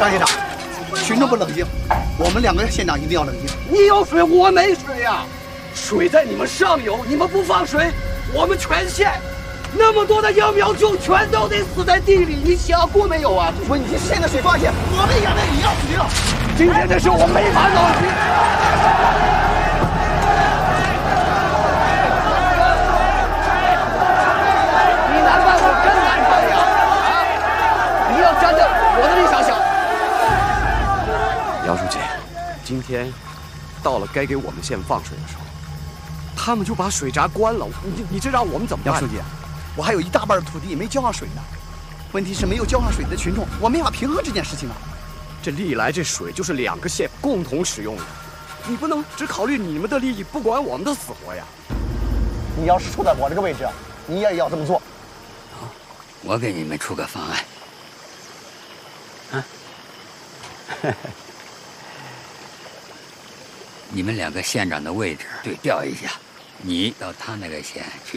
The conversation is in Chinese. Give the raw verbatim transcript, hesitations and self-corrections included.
张县长，群众不冷静，我们两个县长一定要冷静。 你有水，我没水呀、啊，水在你们上游，你们不放水，我们全县那么多的秧苗就全都得死在地里，你想过没有啊？ 问题现在水放下，我们养的也要死了。 今天这事我没法弄清。你难办，我更难办呀！啊，你要站在我的立场想。姚书记，今天到了该给我们县放水的时候，他们就把水闸关了，你你这让我们怎么办？ 姚书记，我还有一大半的土地没浇上水呢。问题是没有浇上水的群众，我没法平衡这件事情啊。 这历来这水就是两个县共同使用的，你不能只考虑你们的利益，不管我们的死活呀。 你要是处在我这个位置，你也要这么做。 好，我给你们出个方案。啊，你们两个县长的位置对调一下，你到他那个县去。